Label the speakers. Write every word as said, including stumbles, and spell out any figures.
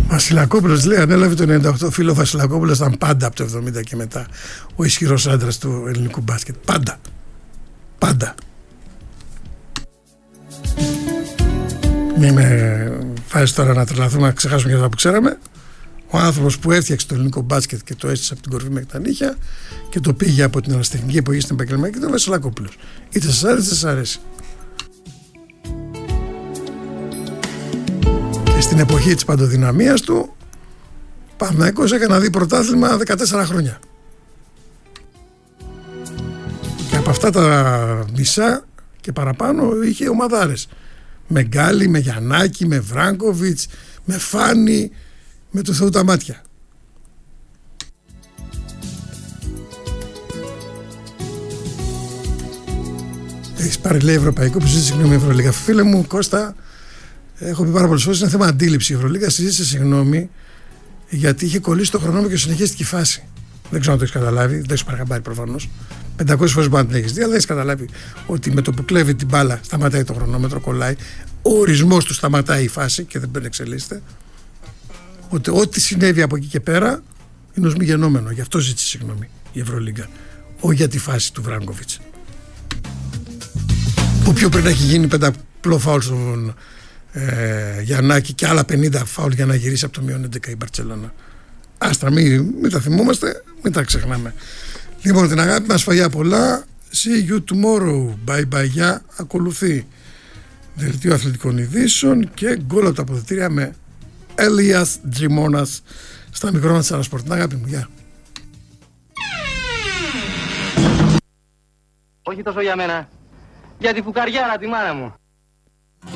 Speaker 1: Βασιλακόπουλος λέει, ανέλαβε το ενενήντα οκτώ. Φίλο Βασιλακόπουλος ήταν πάντα από το εβδομήντα και μετά ο ισχυρός άντρας του ελληνικού μπάσκετ. Πάντα. Πάντα. Μην με φάεις τώρα να τρελαθούμε, να ξεχάσουμε για αυτά που ξέραμε. Ο άνθρωπος που έφτιαξε το ελληνικό μπάσκετ και το έστησε από την κορυφή μέχρι τα νύχια και το πήγε από την ερασιτεχνική εποχή στην επαγγελματική ήταν ο Βασιλακόπουλος. Είτε σας άρεσε, είτε σας αρέσει. Και στην εποχή της παντοδυναμίας του, Παναθηναϊκός έκανε να δει πρωτάθλημα δεκατέσσερα χρόνια. Και από αυτά τα μισά και παραπάνω είχε ομαδάρες. Με Γκάλι, με Γιαννάκη, με Βράγκοβιτς, με Φάνη, με του Θεού τα μάτια. Έχεις πάρει, λέει, ευρωπαϊκό που ζήτησε συγγνώμη η Ευρωλίγα. Φίλε μου Κώστα, έχω πει πάρα πολλές φορές, είναι θέμα αντίληψη. Η Ευρωλίγα συζήτησε συγγνώμη γιατί είχε κολλήσει το χρονόμετρο και συνεχίστηκε η φάση. Δεν ξέρω αν το έχεις καταλάβει, δεν έχεις παρακαμπάρει προφανώς. πεντακόσιες φορές μπορεί να την έχεις δει, αλλά δεν έχεις καταλάβει ότι με το που κλέβει την μπάλα σταματάει το χρονόμετρο, κολλάει. Ο ορισμός του σταματάει η φάση και δεν εξελίσσεται. Ότι ό,τι συνέβη από εκεί και πέρα είναι ως μη γενόμενο. Γι' αυτό ζήτησε συγγνώμη η Ευρωλίγκα. Όχι για τη φάση του Βράγκοβιτς. Που πιο πριν έχει γίνει πενταπλό φάουλ στον ε, Γιαννάκη και άλλα πενήντα φάουλ για να γυρίσει από το μείον έντεκα η Μπαρτσελόνα. Άστρα, μην, μην τα θυμόμαστε, μην τα ξεχνάμε. Λοιπόν, την αγάπη μας φαγιά πολλά. See you tomorrow. Bye bye, γεια. Ακολουθεί δελτίο αθλητικών ειδήσεων και γκολ από τα αποδυτήρια με Έλιας Τζιμώνας στα μικρόνα της Ανασπορτ. Την αγάπη μου, γεια.
Speaker 2: Όχι τόσο για μένα, για τη φουκαριάρα τη μάνα μου.